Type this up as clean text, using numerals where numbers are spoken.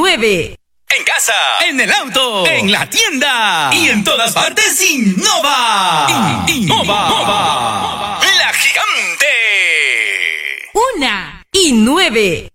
9. En casa, en el auto, en la tienda y en todas partes, innova. Innova. La gigante. 1 y 9.